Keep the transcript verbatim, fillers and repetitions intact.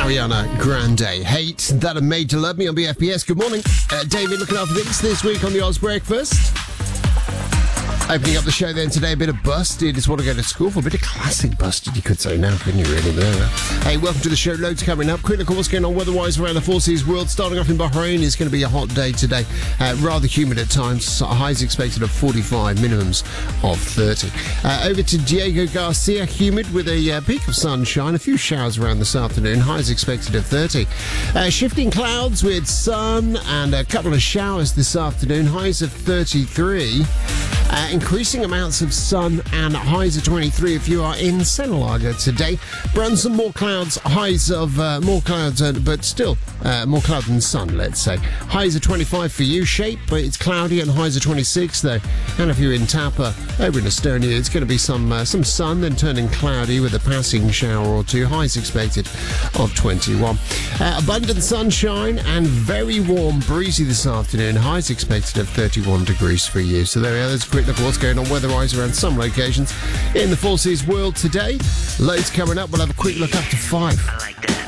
Ariana Grande. Hate That I Made to Love Me on B F B S. Good morning. Uh, David looking after things this week on the Oz Breakfast. Opening up the show then today, a bit of Busted. Just want to go to school for a bit of classic Busted, you could say now, couldn't you really? Hey, welcome to the show. Loads coming up. Quick look at what's going on weather-wise around the Four Seas world. Starting off in Bahrain, it's going to be a hot day today. Uh, rather humid at times. Highs expected of forty-five, minimums of thirty. Uh, over to Diego Garcia, humid with a uh, peak of sunshine. A few showers around this afternoon. Highs expected of thirty. Uh, shifting clouds with sun and a couple of showers this afternoon. Highs of thirty-three. Uh, increasing amounts of sun and highs of twenty-three if you are in Senalaga today. Brunson, more clouds, highs of uh, more clouds, uh, but still uh, more cloud than sun, let's say. Highs of twenty-five for you, Shape, but it's cloudy, and highs of twenty-six though. And if you're in Tapa, over in Estonia, it's going to be some uh, some sun, then turning cloudy with a passing shower or two. Highs expected of twenty-one. Uh, abundant sunshine and very warm, breezy this afternoon. Highs expected of thirty-one degrees for you. So there we are. There's a quick look at what's going on weather-wise around some locations in the Four Seas world today. Loads coming up. We'll have a quick look up to five. I like that.